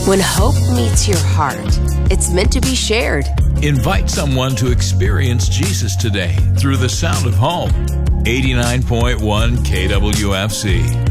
When hope meets your heart, it's meant to be shared. Invite someone to experience Jesus today through the sound of home. 89.1 KWFC.